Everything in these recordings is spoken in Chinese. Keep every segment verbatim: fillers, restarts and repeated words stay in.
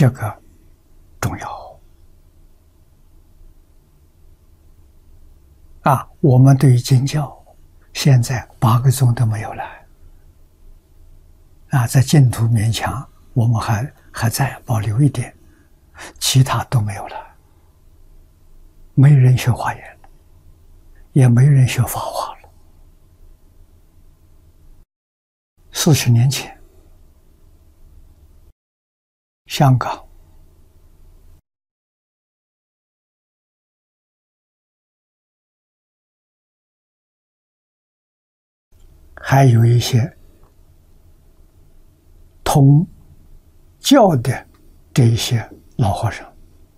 这个重要啊！我们对于经教，现在八个宗都没有了啊，在净土勉强我们还还在保留一点，其他都没有了，没人学华严了，也没人学法华了。四十年前，香港还有一些通教的这一些老和尚，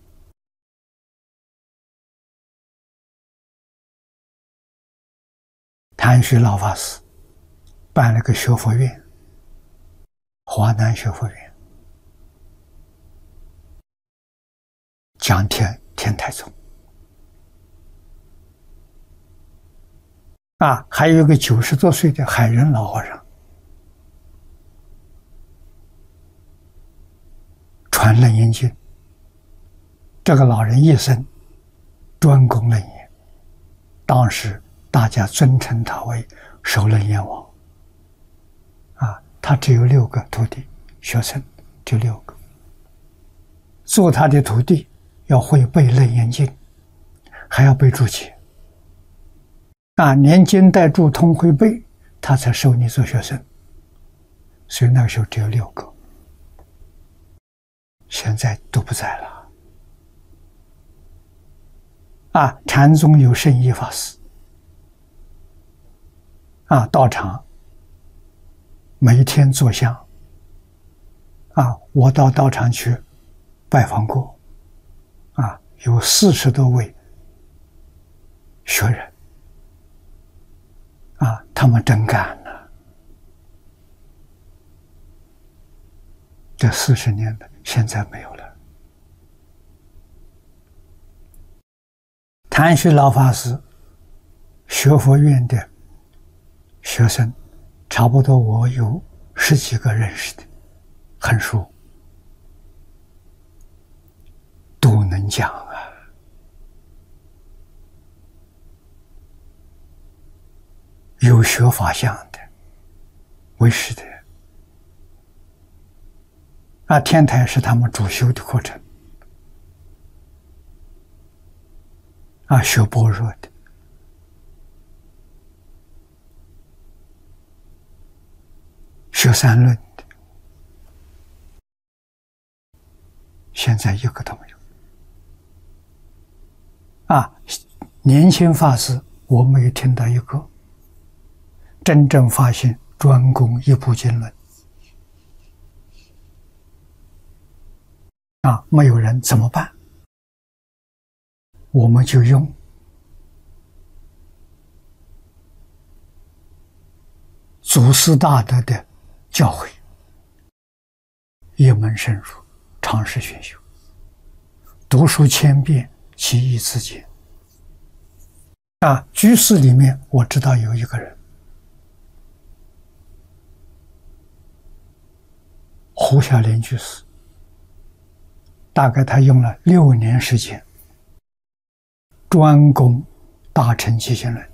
谭旭老法师办了个学佛院，华南学佛院，讲天天台宗啊，还有一个九十多岁的海人老和尚传楞严经。这个老人一生专攻楞严，当时大家尊称他为首楞严王啊。他只有六个徒弟学生，就六个。做他的徒弟要会背楞严经，还要背注解啊，连经带注通会背，他才收你做学生。所以那个时候只有六个，现在都不在了啊。禅宗有圣依法师啊，道场每天做香啊，我到道场去拜访过啊，有四十多位学人啊，他们真干了。这四十年的现在没有了。谭旭老法师学佛院的学生，差不多我有十几个认识的，很熟，都能讲啊。有学法相的，为师的啊，天台是他们主修的课程啊，学般若的，学三论的，现在一个都没有啊。年轻法师我没有听到一个真正发现专攻一部经论啊，没有人怎么办？我们就用祖师大德的教诲，一门深入，常识熏修，读书千遍，其义自见啊。居士里面我知道有一个人，胡小莲居士，大概他用了六年时间专攻大乘起信论，